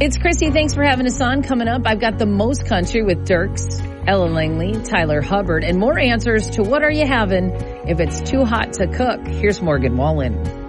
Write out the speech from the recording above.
It's Christy. Thanks for having us on. Coming up, I've got the most country with Dirks, Ellen Langley, Tyler Hubbard, and more answers to what are you having if it's too hot to cook. Here's Morgan Wallen.